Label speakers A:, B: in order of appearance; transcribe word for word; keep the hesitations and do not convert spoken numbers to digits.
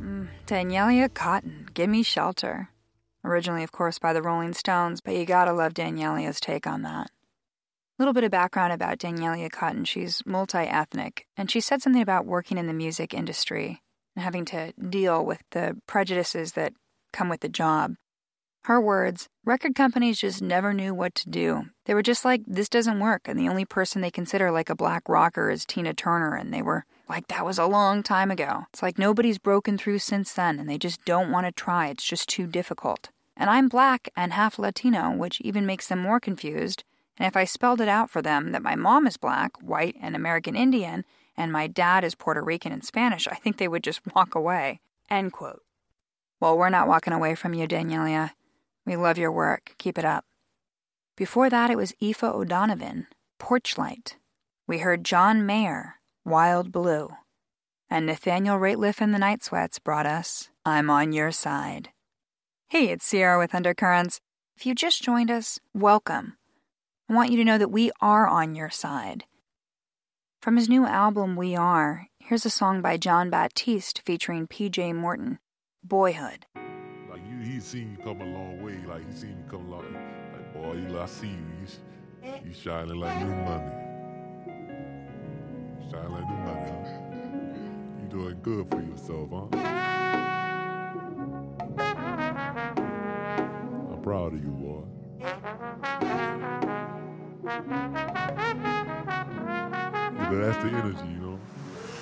A: Mm, Daniela Cotton, Gimme Shelter. Originally, of course, by the Rolling Stones, but you gotta love Daniela's take on that. A little bit of background about Daniela Cotton. She's multi-ethnic, and she said something about working in the music industry and having to deal with the prejudices that come with the job. Her words, record companies just never knew what to do. They were just like, this doesn't work, and the only person they consider like a black rocker is Tina Turner, and they were like, that was a long time ago. It's like nobody's broken through since then, and they just don't want to try. It's just too difficult. And I'm black and half Latino, which even makes them more confused. And if I spelled it out for them that my mom is black, white, and American Indian, and my dad is Puerto Rican and Spanish, I think they would just walk away. End quote. Well, we're not walking away from you, Daniela. We love your work. Keep it up. Before that, it was Aoife O'Donovan, Porchlight. We heard John Mayer, Wild Blue. And Nathaniel Rateliff and the Night Sweats brought us I'm on Your Side. Hey, it's Sierra with Undercurrents. If you just joined us, welcome. I want you to know that we are on your side. From his new album, We Are, here's a song by John Baptiste featuring P J Morton, Boyhood.
B: Like, you, he seen you come a long way. Like, he seen you come a long way. Like, boy, you, I see you. You, you shining like new money. Shining like new money, huh? You doing good for yourself, huh? I'm proud of you, boy. You know, that's the energy, you